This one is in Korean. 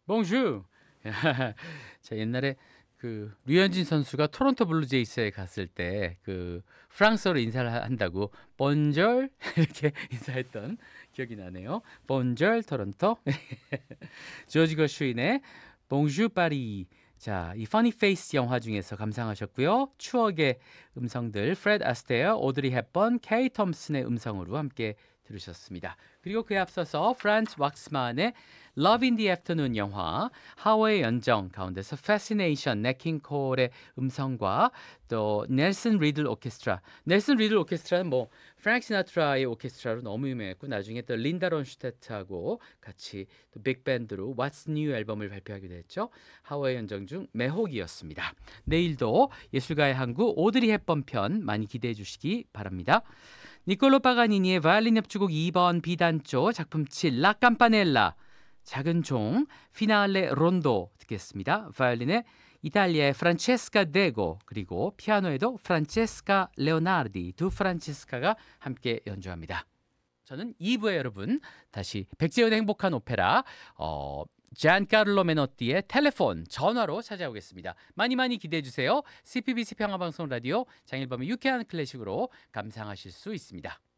봉주. 자, 옛날에 그 류현진 선수가 토론토 블루제이스에 갔을 때 그 프랑스어로 인사를 한다고 본절 이렇게 인사했던 기억이 나네요. 본절 토론토. 조지 거슈인의 봉주 파리. 자, 이 퍼니 페이스 영화 중에서 감상하셨고요. 추억의 음성들 프레드 아스테어, 오드리 헵번, 케이 톰슨의 음성으로 함께 들으셨습니다. 그리고 그에 앞서서 프란츠 왁스만의 Love in the Afternoon 영화 하워의 연정 가운데서 Fascination, 네킹 콜의 음성과 또 넬슨 리들 오케스트라. 넬슨 리들 오케스트라는 뭐 프랭크 시나트라의 오케스트라로 너무 유명했고 나중에 또 린다 론슈테트하고 같이 또 빅밴드로 What's New 앨범을 발표하기도 했죠. 하워의 연정 중 매혹이었습니다. 내일도 예술가의 항구 오드리 헵번 편 많이 기대해 주시기 바랍니다. 니콜로 파가니니의 바이올린 협주곡 2번 비단조 작품 7 라 깜파넬라 작은 종 피날레 론도 듣겠습니다. 바이올린의 이탈리아의 프란체스카 데고 그리고 피아노에도 프란체스카 레오나르디 두 프란체스카가 함께 연주합니다. 저는 2부에 여러분 다시 백재현의 행복한 오페라 잔카를로 메노띠의 텔레폰 전화로 찾아오겠습니다. 많이 많이 기대해 주세요. CPBC 평화방송 라디오 장일범의 유쾌한 클래식으로 감상하실 수 있습니다.